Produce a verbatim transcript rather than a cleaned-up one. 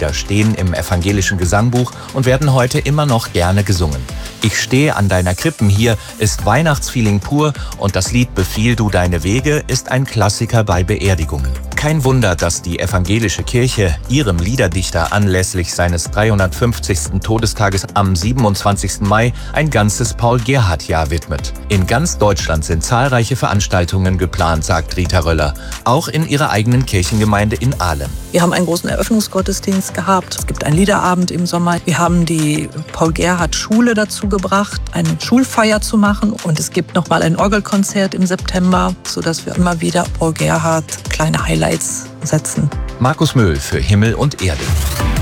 Lieder stehen im evangelischen Gesangbuch und werden heute immer noch gerne gesungen. Ich stehe an deiner Krippen hier ist Weihnachtsfeeling pur und das Lied Befiehl du deine Wege ist ein Klassiker bei Beerdigungen. Kein Wunder, dass die evangelische Kirche ihrem Liederdichter anlässlich seines dreihundertfünfzigsten Todestages am siebenundzwanzigsten Mai ein ganzes Paul-Gerhardt-Jahr widmet. In ganz Deutschland sind zahlreiche Veranstaltungen geplant, sagt Rita Röller, auch in ihrer eigenen Kirchengemeinde in Ahlem. Wir haben einen großen Eröffnungsgottesdienst gehabt. Es gibt einen Liederabend im Sommer. Wir haben die Paul-Gerhardt-Schule dazu gebracht, eine Schulfeier zu machen. Und es gibt nochmal ein Orgelkonzert im September, sodass wir immer wieder Paul Gerhardt kleine Highlights setzen. Markus Möhl für Himmel und Erde.